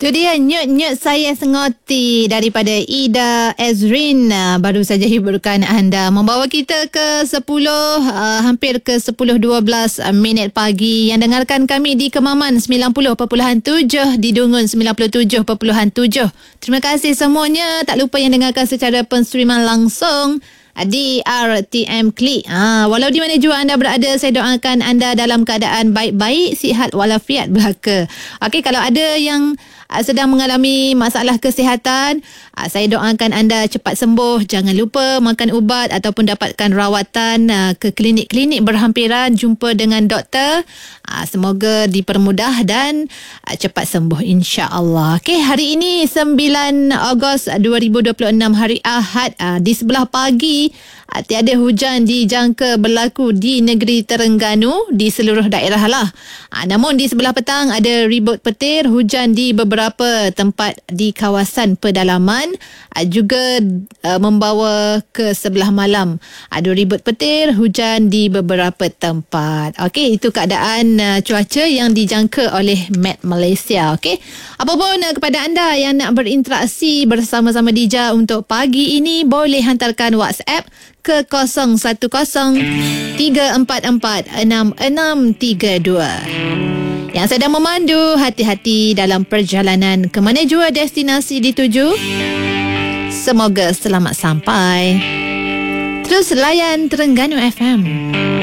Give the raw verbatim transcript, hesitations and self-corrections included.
Itu dia nyut-nyut saya sengoti daripada Ida Ezrin. Uh, baru saja hiburkan anda, membawa kita ke sepuluh uh, hampir ke sepuluh dua belas minit pagi. Yang dengarkan kami di Kemaman sembilan puluh perpuluhan tujuh, di Dungun sembilan puluh tujuh perpuluhan tujuh. Terima kasih semuanya. Tak lupa yang dengarkan secara penstreaman langsung di R T M Klik. Ha, walau di mana jua anda berada, saya doakan anda dalam keadaan baik-baik, sihat walafiat belaka. Okey, kalau ada yang uh, sedang mengalami masalah kesihatan, uh, saya doakan anda cepat sembuh. Jangan lupa makan ubat ataupun dapatkan rawatan uh, ke klinik-klinik berhampiran, jumpa dengan doktor. Uh, semoga dipermudah dan uh, cepat sembuh insya-Allah. Okey, hari ini sembilan Ogos dua ribu dua puluh enam, hari Ahad. Uh, di sebelah pagi uh, tiada hujan dijangka berlaku di negeri Terengganu di seluruh daerah lah. Uh, namun di sebelah petang ada ribut petir, hujan di beberapa tempat di kawasan pedalaman, uh, juga uh, membawa ke sebelah malam ada ribut petir, hujan di beberapa tempat. Okey, itu keadaan uh, cuaca yang dijangka oleh Met Malaysia. Okey, apapun uh, kepada anda yang nak berinteraksi bersama-sama Dija untuk pagi ini, boleh hantarkan WhatsApp ke kosong satu kosong tiga empat empat enam enam tiga dua. Yang sedang memandu, hati-hati dalam perjalanan ke mana jua destinasi dituju. Semoga selamat sampai. Terus layan Terengganu F M.